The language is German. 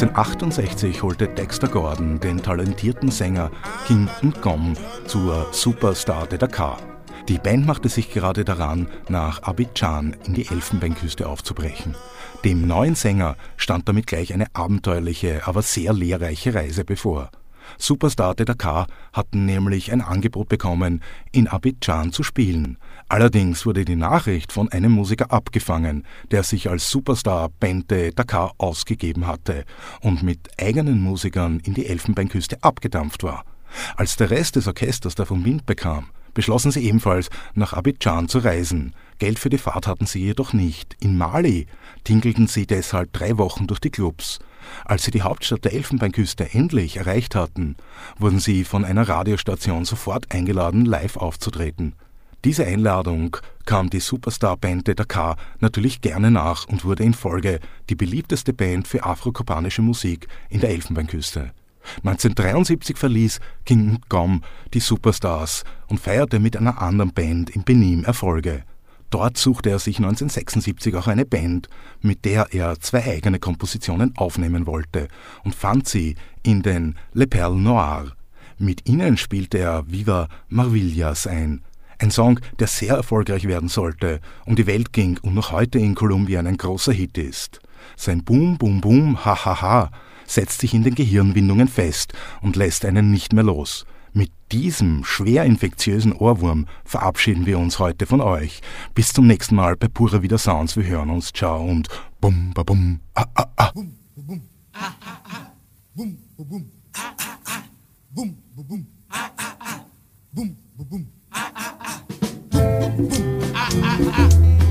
1968 holte Dexter Gordon den talentierten Sänger King Ngom zur Superstar de Dakar. Die Band machte sich gerade daran, nach Abidjan in die Elfenbeinküste aufzubrechen. Dem neuen Sänger stand damit gleich eine abenteuerliche, aber sehr lehrreiche Reise bevor. Superstar de Dakar hatten nämlich ein Angebot bekommen, in Abidjan zu spielen. Allerdings wurde die Nachricht von einem Musiker abgefangen, der sich als Superstar Band de Dakar ausgegeben hatte und mit eigenen Musikern in die Elfenbeinküste abgedampft war. Als der Rest des Orchesters davon Wind bekam, beschlossen sie ebenfalls, nach Abidjan zu reisen. Geld für die Fahrt hatten sie jedoch nicht. In Mali tingelten sie deshalb 3 Wochen durch die Clubs. Als sie die Hauptstadt der Elfenbeinküste endlich erreicht hatten, wurden sie von einer Radiostation sofort eingeladen, live aufzutreten. Diese Einladung kam die Superstar-Band de Dakar natürlich gerne nach und wurde in Folge die beliebteste Band für afrokubanische Musik in der Elfenbeinküste. 1973 verließ King Ngom die Superstars und feierte mit einer anderen Band in Benin Erfolge. Dort suchte er sich 1976 auch eine Band, mit der er 2 eigene Kompositionen aufnehmen wollte und fand sie in den Les Perles Noires. Mit ihnen spielte er Viva Maravillas ein. Ein Song, der sehr erfolgreich werden sollte, um die Welt ging und noch heute in Kolumbien ein großer Hit ist. Sein Boom, Boom, Boom, Ha, Ha, Ha setzt sich in den Gehirnwindungen fest und lässt einen nicht mehr los. Mit diesem schwer infektiösen Ohrwurm verabschieden wir uns heute von euch. Bis zum nächsten Mal bei Pura Vida Sounds. Wir hören uns. Ciao und bum, ba, bum, ah, ah, ah. Bum, bum, ah, ah, ah. Bum, bum, ah, ah, ah. Bum, bum, ah, ah, ah. Bum, bum, ah, ah, ah. Bum, bum, ah, ah, ah.